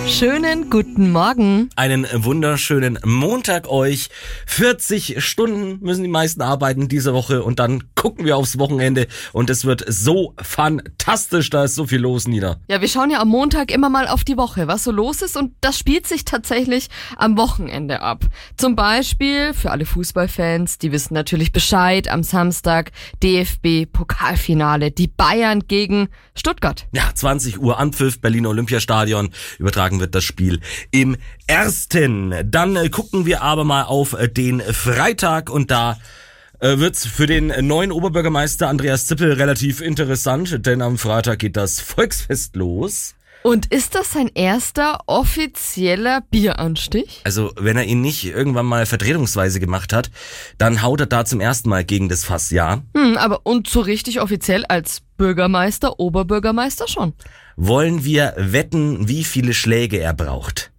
Schönen guten Morgen. Einen wunderschönen Montag euch. 40 Stunden müssen die meisten arbeiten diese Woche und dann gucken wir aufs Wochenende und es wird so fantastisch, da ist so viel los, Nina. Ja, wir schauen ja am Montag immer mal auf die Woche, was so los ist, und das spielt sich tatsächlich am Wochenende ab. Zum Beispiel für alle Fußballfans, die wissen natürlich Bescheid, am Samstag DFB-Pokalfinale, die Bayern gegen Stuttgart. Ja, 20 Uhr Anpfiff, Berliner Olympiastadion, übertragen wird das Spiel im Ersten. Dann gucken wir aber mal auf den Freitag und da wird's für den neuen Oberbürgermeister Andreas Zippel relativ interessant, denn am Freitag geht das Volksfest los. Und ist das sein erster offizieller Bieranstich? Also wenn er ihn nicht irgendwann mal vertretungsweise gemacht hat, dann haut er da zum ersten Mal gegen das Fass, ja. Aber und so richtig offiziell als Bürgermeister, Oberbürgermeister schon. Wollen wir wetten, wie viele Schläge er braucht?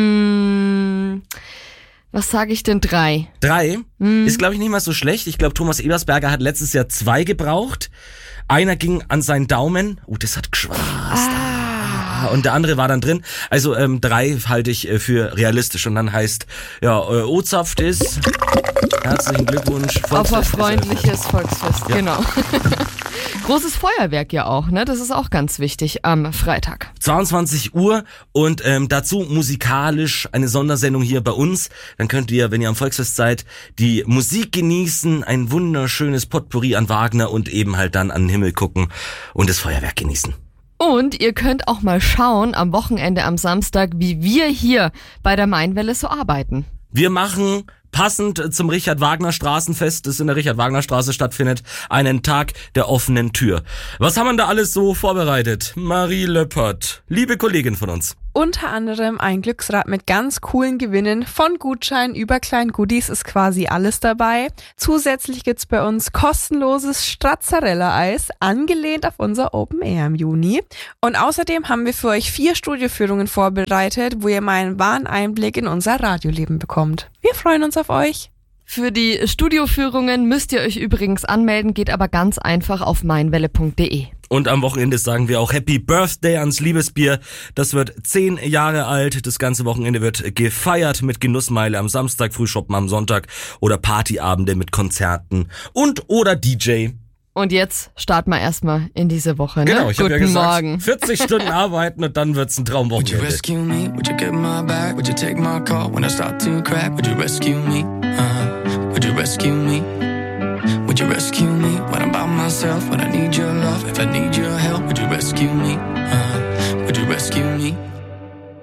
Was sage ich denn? 3? 3? Ist, glaube ich, nicht mal so schlecht. Ich glaube, Thomas Ebersberger hat letztes Jahr 2 gebraucht. Einer ging an seinen Daumen. Das hat geschwast. Und der andere war dann drin. Also 3 halte ich für realistisch. Und dann heißt, ja, Ozapft ist, herzlichen Glückwunsch. Auf ein freundliches Volksfest, ja. Genau. Großes Feuerwerk ja auch, ne? Das ist auch ganz wichtig am Freitag. 22 Uhr und dazu musikalisch eine Sondersendung hier bei uns. Dann könnt ihr, wenn ihr am Volksfest seid, die Musik genießen, ein wunderschönes Potpourri an Wagner und eben halt dann an den Himmel gucken und das Feuerwerk genießen. Und ihr könnt auch mal schauen am Wochenende, am Samstag, wie wir hier bei der Mainwelle so arbeiten. Wir machen passend zum Richard-Wagner-Straßenfest, das in der Richard-Wagner-Straße stattfindet, einen Tag der offenen Tür. Was haben wir da alles so vorbereitet? Marie Löppert, liebe Kollegin von uns. Unter anderem ein Glücksrad mit ganz coolen Gewinnen, von Gutscheinen über kleinen Goodies ist quasi alles dabei. Zusätzlich gibt's bei uns kostenloses Stracciatella-Eis, angelehnt auf unser Open Air im Juni. Und außerdem haben wir für euch 4 Studioführungen vorbereitet, wo ihr mal einen wahren Einblick in unser Radioleben bekommt. Wir freuen uns auf euch. Für die Studioführungen müsst ihr euch übrigens anmelden, geht aber ganz einfach auf meinwelle.de. Und am Wochenende sagen wir auch Happy Birthday ans Liebesbier. Das wird 10 Jahre alt. Das ganze Wochenende wird gefeiert mit Genussmeile am Samstag, Frühshoppen am Sonntag oder Partyabende mit Konzerten und oder DJ. Und jetzt starten wir erstmal in diese Woche, ne? Genau, ich habe ja gesagt, Morgen. 40 Stunden arbeiten und dann wird's ein Traumwochenende. Would you rescue me? Would you get my back? Would you take my call when I start to crack? Would you rescue me? Would you rescue me? Would you rescue me when I'm by myself? When I need your love, if I need your help, would you rescue me? Would you rescue me?